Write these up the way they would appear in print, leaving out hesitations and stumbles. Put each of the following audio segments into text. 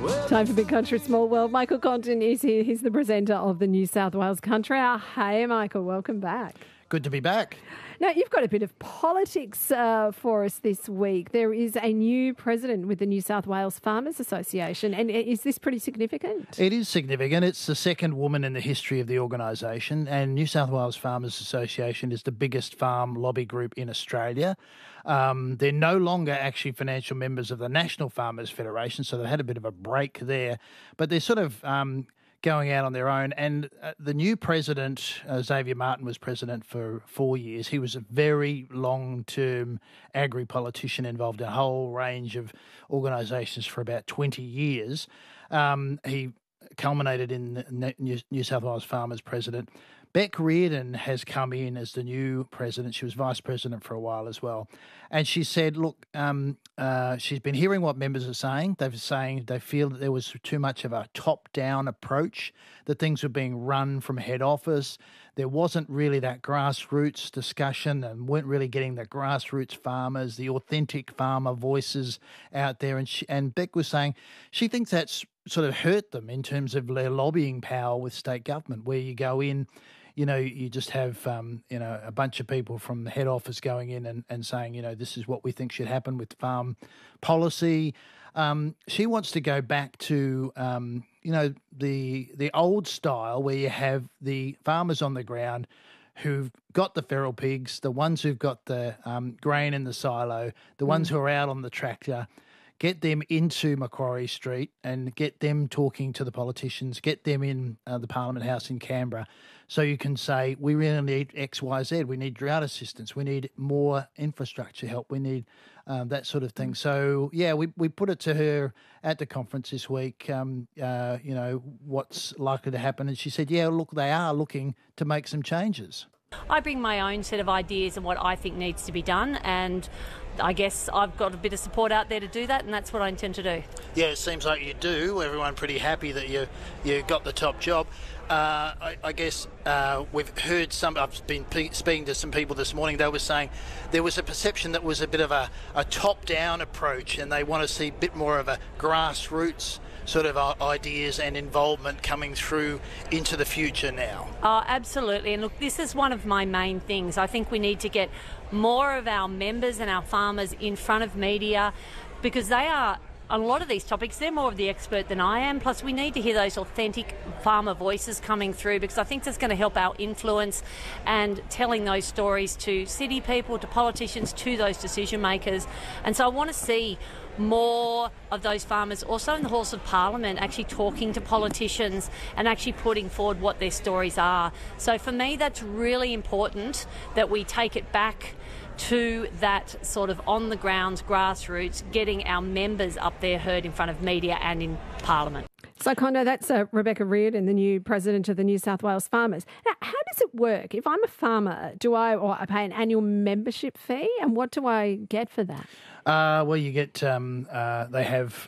Time for Big Country, Small World. Michael Compton is here. He's the presenter of the New South Wales Country Hour. Hey, Michael, welcome back. Good to be back. Now, you've got a bit of politics for us this week. There is a new president with the New South Wales Farmers Association, and is this pretty significant? It is significant. It's the second woman in the history of the organisation, and New South Wales Farmers Association is the biggest farm lobby group in Australia. They're no longer actually financial members of the National Farmers Federation, so they've had a bit of a break there, but they're sort of going out on their own. And the new president, Xavier Martin, was president for 4 years. He was a very long-term agri-politician involved in a whole range of organisations for about 20 years. He culminated in the New South Wales Farmers president. Beck Reardon has come in as the new president. She was vice president for a while as well. And she said, look, she's been hearing what members are saying. They're saying they feel that there was too much of a top-down approach, that things were being run from head office. There wasn't really that grassroots discussion and weren't really getting the grassroots farmers, the authentic farmer voices out there. And Beck was saying she thinks that's sort of hurt them in terms of their lobbying power with state government, where you go in, you just have, a bunch of people from the head office going in and saying, this is what we think should happen with farm policy. She wants to go back to, the old style where you have the farmers on the ground who've got the feral pigs, the ones who've got the grain in the silo, the ones who are out on the tractor. Get them into Macquarie Street and get them talking to the politicians, get them in the Parliament House in Canberra, so you can say, we really need X, Y, Z. We need drought assistance. We need more infrastructure help. We need that sort of thing. So, yeah, we put it to her at the conference this week, what's likely to happen. And she said, yeah, look, they are looking to make some changes. I bring my own set of ideas and what I think needs to be done, and I guess I've got a bit of support out there to do that, and that's what I intend to do. Yeah, it seems like you do. Everyone pretty happy that you got the top job. I guess we've heard I've been speaking to some people this morning. They were saying there was a perception that was a bit of a top-down approach, and they want to see a bit more of a grassroots sort of ideas and involvement coming through into the future now. Oh, absolutely. And look, this is one of my main things. I think we need to get more of our members and our farmers in front of media, because they are, a lot of these topics, they're more of the expert than I am. Plus, we need to hear those authentic farmer voices coming through, because I think that's going to help our influence and telling those stories to city people, to politicians, to those decision makers. And so I want to see more of those farmers also in the halls of Parliament actually talking to politicians and actually putting forward what their stories are. So for me, that's really important, that we take it back to that sort of on-the-ground grassroots, getting our members up there heard in front of media and in Parliament. So, Condo, that's Rebecca Reardon, the new president of the New South Wales Farmers. Now, how does it work? If I'm a farmer, I pay an annual membership fee, and what do I get for that? Well, you get they have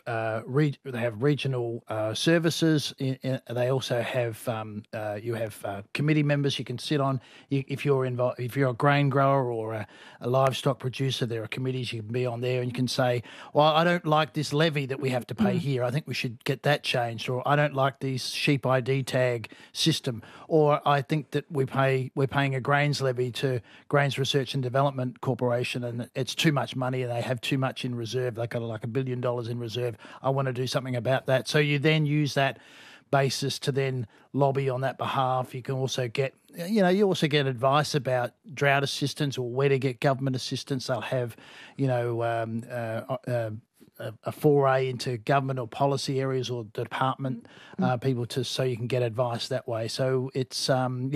regional services. They also have you have committee members you can sit on. If you're involved, if you're a grain grower or a livestock producer, there are committees you can be on there, and you can say, "Well, I don't like this levy that we have to pay here. I think we should get that changed," or "I don't like this sheep ID tag system," or "I think that we're paying a grains levy to Grains Research and Development Corporation, and it's too much money, and they have too much in reserve. They've got like $1 billion in reserve. I want to do something about that." So you then use that basis to then lobby on that behalf. You can also get, you also get advice about drought assistance or where to get government assistance. They'll have, a foray into government or policy areas or department people so you can get advice that way. So it's